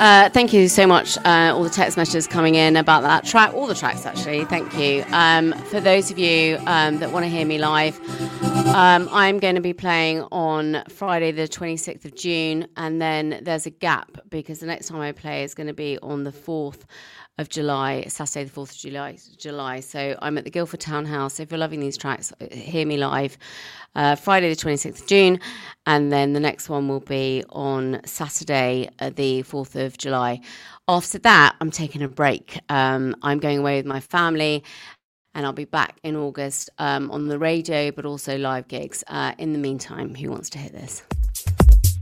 Thank you so much. All the text messages coming in about that track, all the tracks actually. Thank you. For those of you that want to hear me live, I'm going to be playing on Friday the 26th of June, and then there's a gap because the next time I play is going to be on the 4th of July, Saturday the 4th of July. So I'm at the Guildford Townhouse. If you're loving these tracks, hear me live. Friday the 26th of June, and then the next one will be on Saturday the 4th of July. After that, I'm taking a break. I'm going away with my family, and I'll be back in August on the radio, but also live gigs. In the meantime, who wants to hear this?